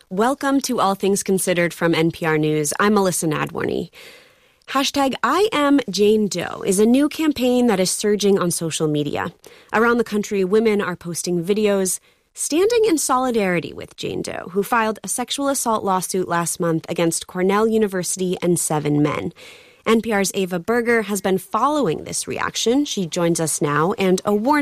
Welcome to All Things Considered from NPR News. I'm Melissa Nadworny. Hashtag I Am Jane Doe is a new campaign that is surging on social media. Around the country, women are posting videos standing in solidarity with Jane Doe, who filed a sexual assault lawsuit last month against Cornell University and 7 men. NPR's Ava Berger has been following this reaction. She joins us now, and a warning